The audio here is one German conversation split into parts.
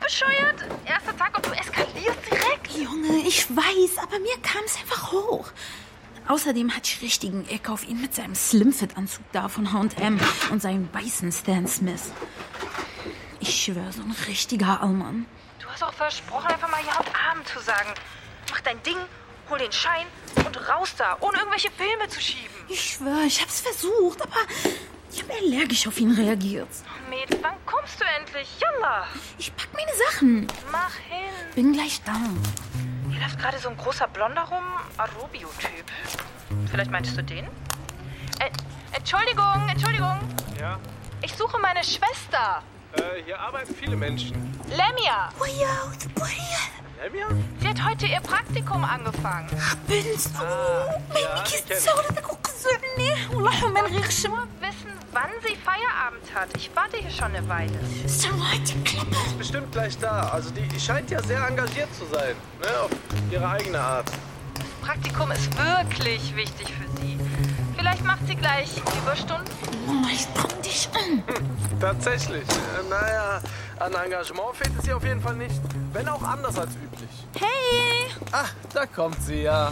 bescheuert? Erster Tag und du eskalierst direkt. Junge, ich weiß, aber mir kam es einfach hoch. Außerdem hatte ich richtigen Eck auf ihn mit seinem Slimfit-Anzug da von H&M und seinem weißen Stan Smith. Ich schwöre, so ein richtiger Allmann. Du hast auch versprochen, einfach mal Ja und Abend zu sagen. Mach dein Ding, hol den Schein und raus da, ohne irgendwelche Filme zu schieben. Ich schwöre, ich hab's versucht, aber ich habe allergisch auf ihn reagiert. Oh, Mädel, wann kommst du endlich? Jalla. Ich pack meine Sachen. Mach hin. Bin gleich da. Hier läuft gerade so ein großer Blonder rum, Arubio-Typ. Vielleicht meinst du den? Entschuldigung. Ja? Ich suche meine Schwester. Hier arbeiten viele Menschen. Lemia. Lemia? Sie hat heute ihr Praktikum angefangen. Spinnst du? Ja, Wissen, wann sie Feierabend hat. Ich warte hier schon eine Weile. ist Bestimmt gleich da. Also die scheint ja sehr engagiert zu sein. Ne? Auf ihre eigene Art. Das Praktikum ist wirklich wichtig für sie. Vielleicht macht sie gleich Überstunden. Oh, ich komm dich an. Tatsächlich. Naja, an Engagement fehlt es ihr auf jeden Fall nicht. Wenn auch anders als üblich. Hey! Ah, da kommt sie ja.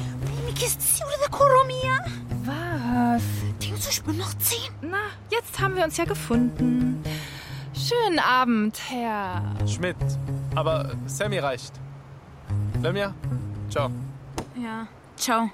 Was? Denkst du, ich bin noch 10? Na, jetzt haben wir uns ja gefunden. Schönen Abend, Herr. Schmidt. Aber Sammy reicht. Lemia? Ciao. Ja, ciao.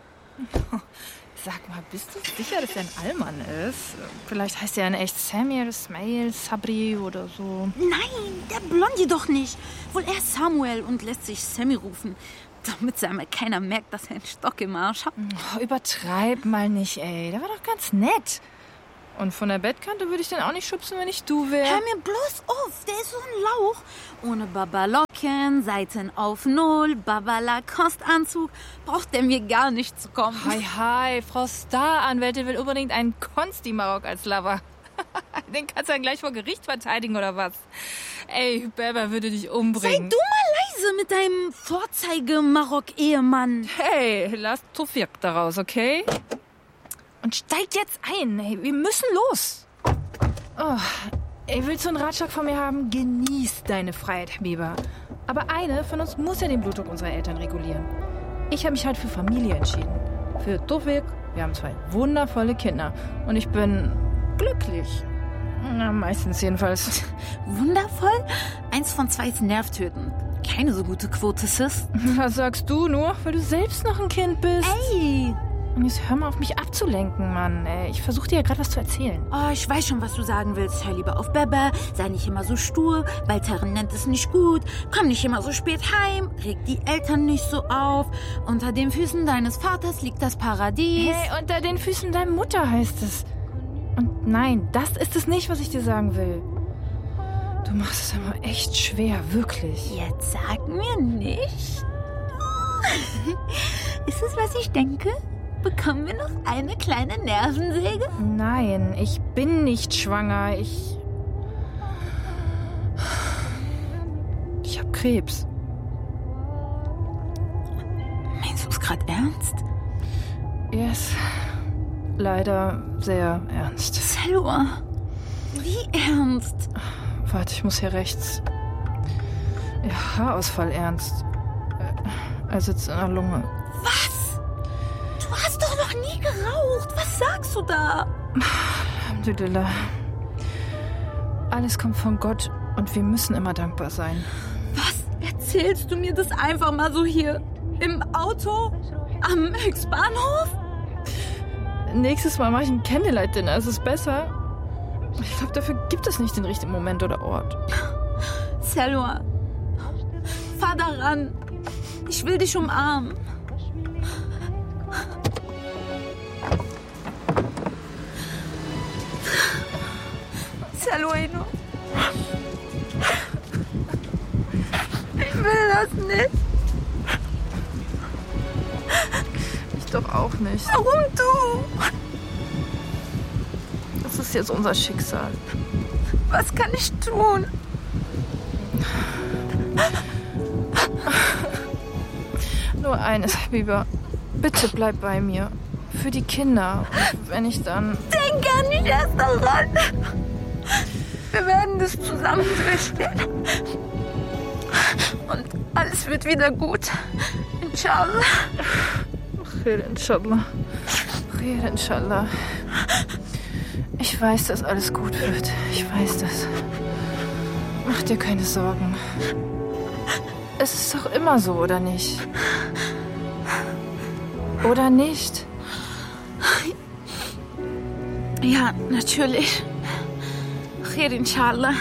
Sag mal, bist du sicher, dass er ein Allmann ist? Vielleicht heißt er in echt Samir, Ismail, Sabri oder so. Nein, der Blondie doch nicht. Wohl er ist Samuel und lässt sich Sammy rufen. Damit keiner merkt, dass er einen Stock im Arsch hat. Oh, übertreib mal nicht, ey. Der war doch ganz nett. Und von der Bettkante würde ich den auch nicht schubsen, wenn ich du wäre. Hör mir bloß auf, der ist so ein Lauch. Ohne Babalocken, Seiten auf Null, Baba-Lacoste-Anzug. Braucht der mir gar nicht zu kommen. Hi, Frau Staranwältin will unbedingt einen Konsti-Marok als Lover. Den kannst du dann gleich vor Gericht verteidigen, oder was? Ey, Berber würde dich umbringen. Sei du mal leise mit deinem Vorzeige-Marok-Ehemann. Hey, lass Tufik daraus, okay? Und steig jetzt ein, ey. Wir müssen los. Oh, ey, willst du einen Ratschlag von mir haben? Genieß deine Freiheit, Habiba. Aber eine von uns muss ja den Blutdruck unserer Eltern regulieren. Ich habe mich halt für Familie entschieden. Für Tufik. Wir haben 2 wundervolle Kinder. Und ich bin glücklich. Na, meistens jedenfalls. Wundervoll? 1 von 2 ist nervtötend. Keine so gute Quote, Sis. Was sagst du nur, weil du selbst noch ein Kind bist? Ey! Und jetzt hör mal auf, mich abzulenken, Mann. Ich versuche dir ja gerade was zu erzählen. Oh, ich weiß schon, was du sagen willst. Hör lieber auf Bebe, sei nicht immer so stur, Walterin nennt es nicht gut, komm nicht immer so spät heim, reg die Eltern nicht so auf. Unter den Füßen deines Vaters liegt das Paradies. Hey, unter den Füßen deiner Mutter heißt es. Und nein, das ist es nicht, was ich dir sagen will. Du machst es aber echt schwer, wirklich. Jetzt sag mir nicht. Ist es, was ich denke? Bekommen wir noch eine kleine Nervensäge? Nein, ich bin nicht schwanger. Ich hab Krebs. Meinst du es gerade ernst? Yes. Leider sehr ernst. Selwa, wie ernst? Warte, ich muss hier rechts. Ja, Haarausfall ernst. Er sitzt in der Lunge. Was? Du hast doch noch nie geraucht. Was sagst du da? Alhamdulillah. Alles kommt von Gott und wir müssen immer dankbar sein. Was? Erzählst du mir das einfach mal so hier im Auto am Höchstbahnhof? Nächstes Mal mache ich ein Candlelight-Dinner. Es ist besser. Ich glaube, dafür gibt es nicht den richtigen Moment oder Ort. Selwa, fahr da ran. Ich will dich umarmen. Selwa, ich will das nicht. Ich doch auch nicht. Warum du? Das ist jetzt unser Schicksal. Was kann ich tun? Nur eines, Habiba. Bitte bleib bei mir. Für die Kinder. Und wenn ich dann... Denk gar nicht erst daran. Wir werden das zusammen durchstehen. Und alles wird wieder gut. Inshallah. Khair, inshallah. Khair, inshallah. Ich weiß, dass alles gut wird. Ich weiß das. Mach dir keine Sorgen. Es ist doch immer so, oder nicht? Oder nicht? Ja, natürlich. Khair, inshallah.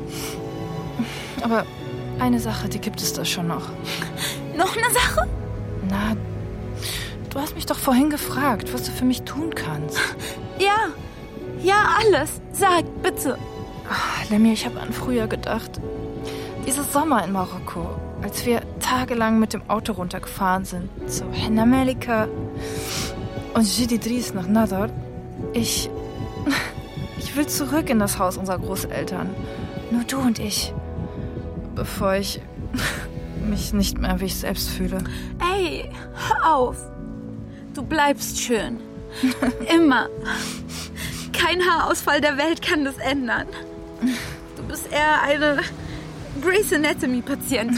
Aber eine Sache, die gibt es da schon noch. Noch eine Sache? Na, du hast mich doch vorhin gefragt, was du für mich tun kannst. Ja, alles. Sag, bitte. Ach, Lemmy, ich habe an früher gedacht. Dieser Sommer in Marokko, als wir tagelang mit dem Auto runtergefahren sind, zu Henna Melika und Sidi Idris nach Nador. Ich will zurück in das Haus unserer Großeltern. Nur du und ich. Bevor ich mich nicht mehr wie ich selbst fühle. Ey, hör auf. Du bleibst schön. Immer. Kein Haarausfall der Welt kann das ändern. Du bist eher eine Grey's Anatomy-Patientin.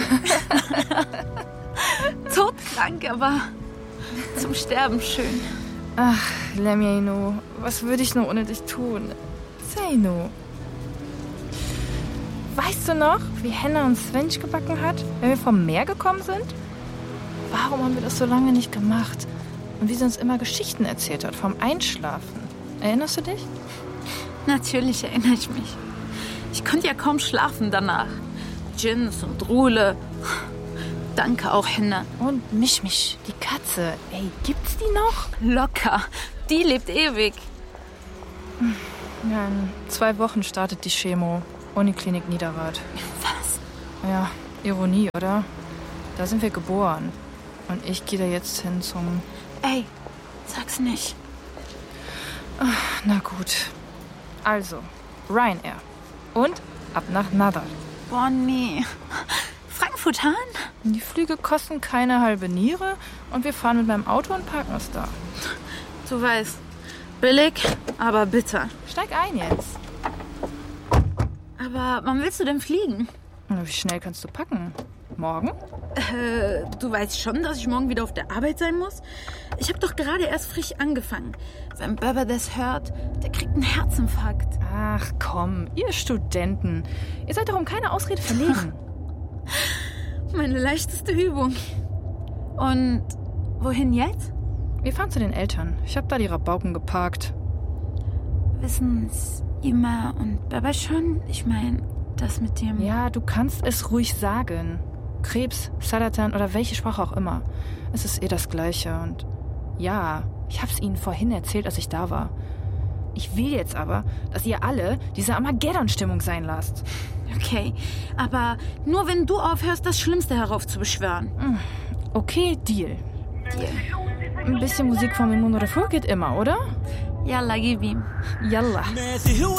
Todkrank, aber zum Sterben schön. Ach, Lemmy, was würde ich nur ohne dich tun? Sei nur. Weißt du noch, wie Henna uns Svensch gebacken hat, wenn wir vom Meer gekommen sind? Warum haben wir das so lange nicht gemacht? Und wie sie uns immer Geschichten erzählt hat vom Einschlafen. Erinnerst du dich? Natürlich erinnere ich mich. Ich konnte ja kaum schlafen danach. Djinns und Rule. Danke auch, Henna. Und Mischmisch, die Katze. Ey, gibt's die noch? Locker. Die lebt ewig. Ja, in 2 Wochen startet die Chemo. Uniklinik Niederrad. Was? Ja, Ironie, oder? Da sind wir geboren. Und ich gehe da jetzt hin zum... Ey, sag's nicht. Ach, na gut. Also, Ryanair. Und ab nach Nador. Boah, nee. Frankfurt Hahn? Die Flüge kosten keine halbe Niere und wir fahren mit meinem Auto und parken es da. Du weißt, billig, aber bitter. Steig ein jetzt. Aber wann willst du denn fliegen? Wie schnell kannst du packen? Morgen? Du weißt schon, dass ich morgen wieder auf der Arbeit sein muss? Ich habe doch gerade erst frisch angefangen. Wenn Baba das hört, der kriegt einen Herzinfarkt. Ach komm, ihr Studenten. Ihr seid doch um keine Ausrede verlegen. Meine leichteste Übung. Und wohin jetzt? Wir fahren zu den Eltern. Ich habe da die Rabauken geparkt. Wissen's Ima und Baba schon? Ich meine, das mit dem... Ja, du kannst es ruhig sagen. Krebs, Saratan oder welche Sprache auch immer. Es ist eh das Gleiche. Und ja, ich hab's ihnen vorhin erzählt, als ich da war. Ich will jetzt aber, dass ihr alle diese Armageddon-Stimmung sein lasst. Okay, aber nur wenn du aufhörst, das Schlimmste heraufzubeschwören. Okay, Deal. Deal. Ein bisschen Musik von Mimoun Refour geht immer, oder? Yalla, gib ihm. Yalla.